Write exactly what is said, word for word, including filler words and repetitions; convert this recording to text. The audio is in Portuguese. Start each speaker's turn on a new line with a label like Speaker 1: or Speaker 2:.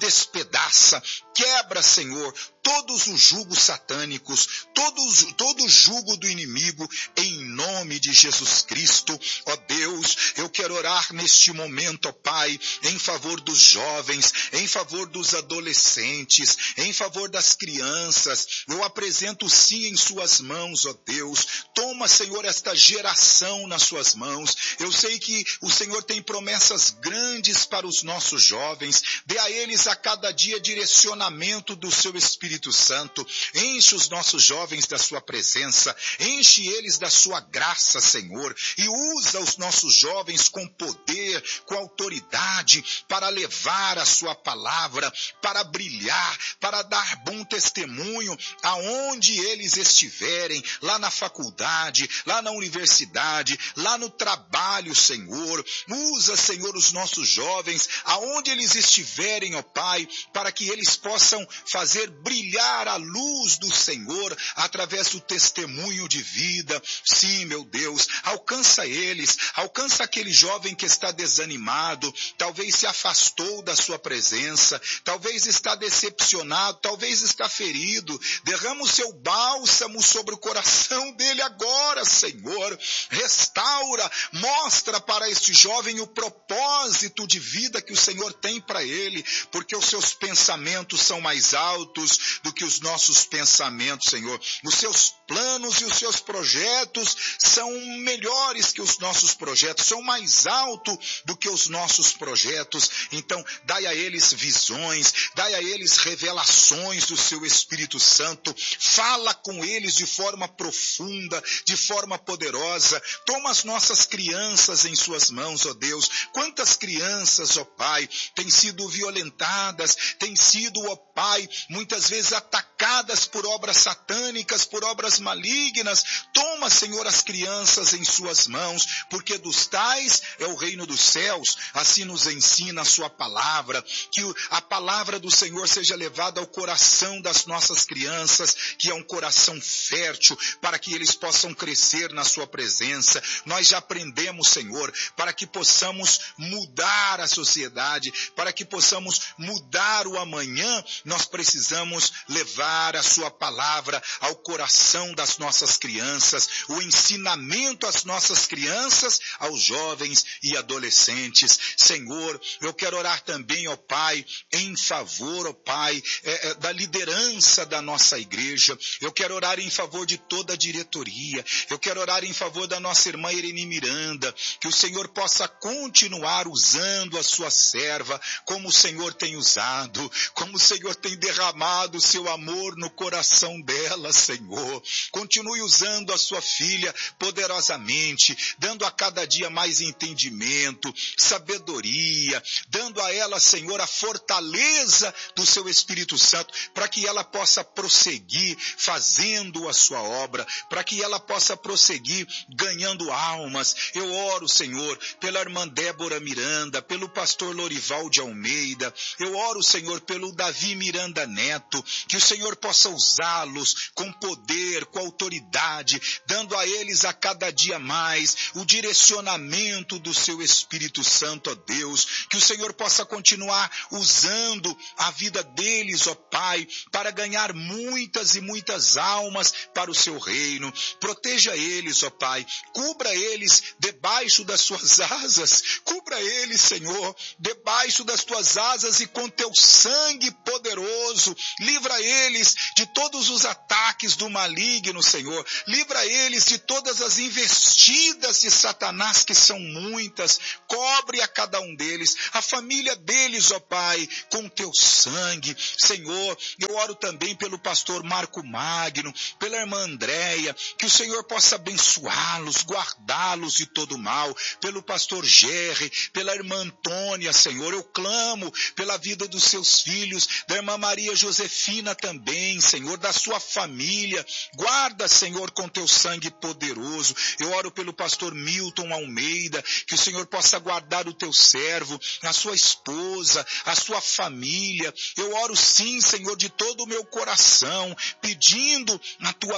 Speaker 1: despedaça, quebra, Senhor, todos os jugos satânicos, todos, todo o jugo do inimigo, em nome de Jesus Cristo. Ó Deus, eu quero orar neste momento, ó Pai, em favor dos jovens, em favor dos adolescentes, em favor das crianças. Eu apresento sim em suas mãos, ó Deus. Toma, Senhor, esta geração nas suas mãos. Eu sei que o Senhor tem promessas grandes para os nossos jovens. Dê a eles a cada dia direcionamento do seu Espírito Santo. Enche os nossos jovens da sua presença, enche eles da sua graça, Senhor, e usa os nossos jovens com poder, com autoridade, para levar a sua palavra, para brilhar, para dar bom testemunho aonde eles estiverem, lá na faculdade, lá na universidade, lá no trabalho, Senhor. Usa, Senhor, os nossos jovens, aonde eles estiverem, ó Pai, para que eles possam fazer brilhar a luz do Senhor através do testemunho de vida. Sim, meu Deus, alcança eles, alcança aquele jovem que está desanimado, talvez se afastou da sua presença, talvez está decepcionado, talvez está ferido. Derrama o seu bálsamo sobre o coração dele agora, Senhor. Restaura, mostra para este jovem o propósito de vida que o Senhor tem para ele, porque os seus pensamentos são mais altos do que os nossos pensamentos, Senhor. Os seus planos e os seus projetos são melhores que os nossos projetos, são mais altos do que os nossos projetos. Então, dai a eles visões, dai a eles revelações do seu Espírito Santo. Fala com eles de forma profunda, de forma poderosa. Toma as nossas crianças em suas mãos, ó Deus. Quantas crianças, ó Pai, têm sido violentadas, têm sido, ó Pai, muitas vezes atacadas por obras satânicas, por obras malignas. Toma, Senhor, as crianças em suas mãos, porque dos tais é o reino dos céus. Assim nos ensina a sua palavra, que a palavra do Senhor seja levada ao coração das nossas crianças, que é um coração fértil, para que eles possam crescer na sua presença. Nós já aprendemos, Senhor, para que possamos mudar a sociedade, para que possamos mudar o amanhã, nós precisamos levar a sua palavra ao coração das nossas crianças, o ensinamento às nossas crianças, aos jovens e adolescentes. Senhor, eu quero orar também, ó Pai, em favor, ó Pai, é, é, da liderança da nossa igreja. Eu quero orar em favor de toda a diretoria. Eu quero orar em favor da nossa irmã Irene Miranda, que o Senhor possa continuar usando a sua serva, como o Senhor tem usado, como o Senhor tem derramado o seu amor no coração dela, Senhor. Continue usando a sua filha poderosamente, dando a cada dia mais entendimento, sabedoria, dando a ela, Senhor, a fortaleza do seu Espírito Santo, para que ela possa prosseguir fazendo a sua obra, para que ela possa prosseguir ganhando almas. Eu oro, Senhor, pela irmã Débora Miranda, pelo pastor Lorival de Almeida. Eu oro, Senhor, pelo Davi Miranda Neto, que o Senhor possa usá-los com poder, com autoridade, dando a eles a cada dia mais o direcionamento do seu Espírito Santo, ó Deus, que o Senhor possa continuar usando a vida deles, ó Pai, para ganhar muitas e muitas almas para o seu reino. Proteja eles, ó Pai, cubra eles debaixo das suas asas, cubra eles, Senhor, debaixo das tuas asas e com teu sangue poderoso. Livra eles de todos os ataques do maligno, Senhor. Livra eles de todas as investidas de Satanás, que são muitas. Cobre a cada um deles, a família deles, ó Pai, com teu sangue. Senhor, eu oro também pelo pastor Marco Magno, pela irmã Andréia, que o Senhor possa abençoá-los, guardá-los de todo mal. Pelo pastor Gerry, pela irmã Antônia, Senhor, eu clamo pela vida dos seus filhos, da irmã Maria Josefina também, Senhor, da sua família. Guarda, Senhor, com teu sangue poderoso. Eu oro pelo pastor Milton Almeida, que o Senhor possa guardar o teu servo, a sua esposa, a sua família. Eu oro sim, Senhor, de todo o meu coração, pedindo a tua